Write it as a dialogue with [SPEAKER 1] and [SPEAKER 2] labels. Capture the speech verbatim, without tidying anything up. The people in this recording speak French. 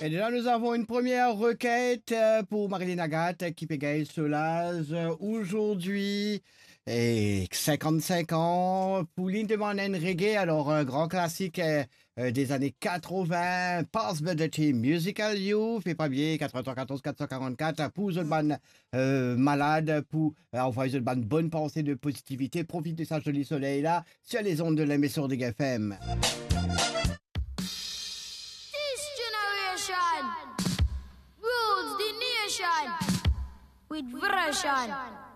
[SPEAKER 1] Et là, nous avons une première requête euh, pour Marilyn Agathe qui pégaye Solaz euh, aujourd'hui. Et cinquante-cinq ans, Pauline demande un reggae, alors un grand classique euh, euh, des années quatre-vingts, Pass the Team Musical You, fait pas bien, quatre-vingt-quatorze quatre cent quarante-quatre, pour une bande euh, malade, pour euh, envoyer une bande bonne pensée de positivité, profite de sa jolie soleil là, sur les ondes de l'émission de G F M.
[SPEAKER 2] Rules the nation with version.